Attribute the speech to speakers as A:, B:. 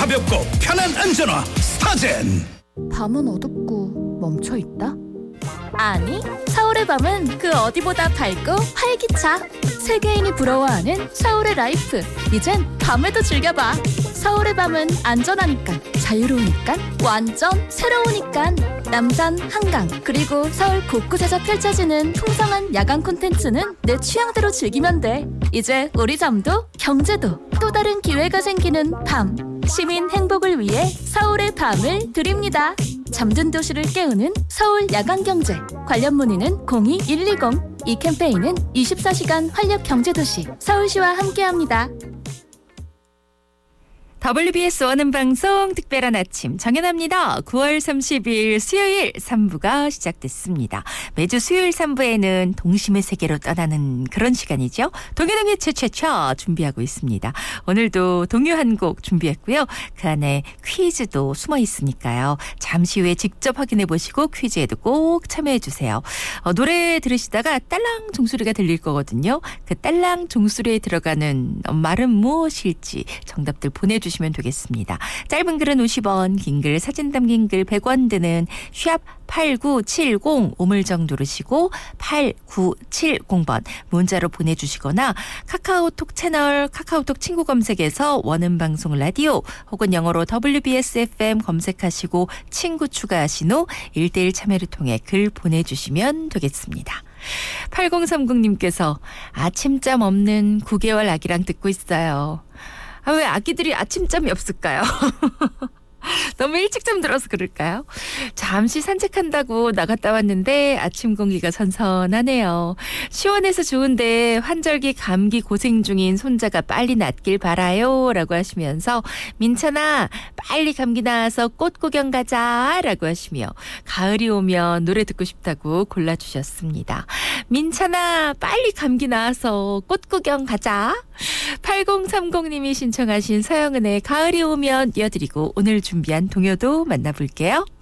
A: 가볍고 편한 안전화 스타젠.
B: 밤은 어둡고 멈춰있다?
C: 아니, 서울의 밤은 그 어디보다 밝고 활기차. 세계인이 부러워하는 서울의 라이프. 이젠 밤에도 즐겨봐. 서울의 밤은 안전하니까, 자유로우니까, 완전 새로우니까. 남산, 한강, 그리고 서울 곳곳에서 펼쳐지는 풍성한 야간 콘텐츠는 내 취향대로 즐기면 돼. 이제 우리 잠도 경제도 또 다른 기회가 생기는 밤. 시민 행복을 위해 서울의 밤을 드립니다. 잠든 도시를 깨우는 서울 야간경제. 관련 문의는 02-120. 이 캠페인은 24시간 활력경제도시 서울시와 함께합니다.
D: WBS 원음 방송 특별한 아침 정연합니다. 9월 30일 수요일 3부가 시작됐습니다. 매주 수요일 3부에는 동심의 세계로 떠나는 그런 시간이죠. 동요동요 최최최 준비하고 있습니다. 오늘도 동요 한 곡 준비했고요. 그 안에 퀴즈도 숨어 있으니까요. 잠시 후에 직접 확인해 보시고 퀴즈에도 꼭 참여해 주세요. 노래 들으시다가 딸랑 종소리가 들릴 거거든요. 그 딸랑 종소리에 들어가는 말은 무엇일지 정답들 보내주시면 되겠습니다. 짧은 글은 50원, 긴 글, 사진 담긴 글 100원 드는 샵 8970 우물정 누르시고 8970번 문자로 보내주시거나 카카오톡 채널 카카오톡 친구 검색에서 원음방송 라디오 혹은 영어로 WBS FM 검색하시고 친구 추가하신 후 1대1 참여를 통해 글 보내주시면 되겠습니다. 8030님께서 아침잠 없는 9개월 아기랑 듣고 있어요. 왜 아기들이 아침잠이 없을까요? 너무 일찍 잠들어서 그럴까요? 잠시 산책한다고 나갔다 왔는데 아침 공기가 선선하네요. 시원해서 좋은데 환절기 감기 고생 중인 손자가 빨리 낫길 바라요 라고 하시면서 민찬아 빨리 감기 나아서 꽃 구경 가자 라고 하시며 가을이 오면 노래 듣고 싶다고 골라주셨습니다. 민찬아 빨리 감기 나아서 꽃 구경 가자. 8030님이 신청하신 서영은의 가을이 오면 이어드리고 오늘 준비한 동요도 만나볼게요.